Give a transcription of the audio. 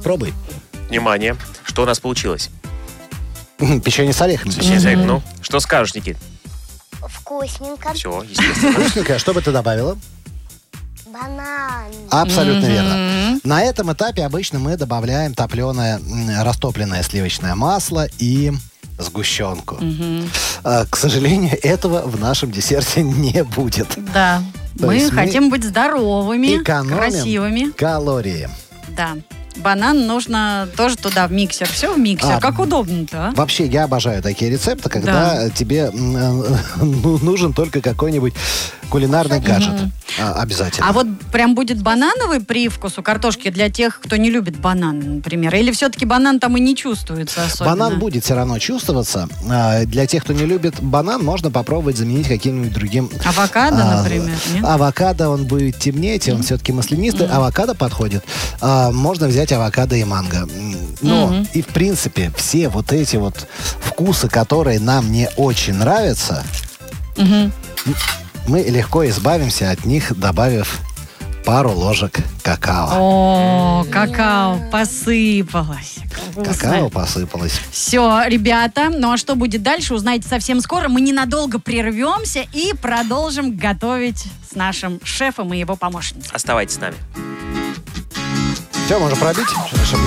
пробуй. Внимание. Что у нас получилось? Печенье с орехами. Печенье с орехами. Ну, что скажешь, Никит? Вкусненько. Все, естественно. Вкусненькое. Что бы ты добавила? Банан. Абсолютно верно. На этом этапе обычно мы добавляем топленое, растопленное сливочное масло и сгущенку. К сожалению, этого в нашем десерте не будет. Да. То Мы есть мы хотим быть здоровыми, экономим красивыми. калории. Да. Банан нужно тоже туда в миксер. Все в миксер. Как удобно-то, а? Вообще, я обожаю такие рецепты, когда тебе нужен только какой-нибудь кулинарный гаджет. Обязательно. А вот прям будет банановый привкус у картошки для тех, кто не любит банан, например? Или все-таки банан там и не чувствуется особенно? Банан будет все равно чувствоваться. Для тех, кто не любит банан, можно попробовать заменить каким-нибудь другим. Авокадо, например, нет? Авокадо, он будет темнеть, он все-таки маслянистый. Авокадо подходит. Можно взять авокадо и манго. Но и в принципе все вот эти вот вкусы, которые нам не очень нравятся, мы легко избавимся от них, добавив пару ложек какао. О, какао посыпалось. Какао посыпалось. Все, ребята, ну а что будет дальше, узнаете совсем скоро. Мы ненадолго прервемся и продолжим готовить с нашим шефом и его помощницей. Оставайтесь с нами. Все, можно пробить?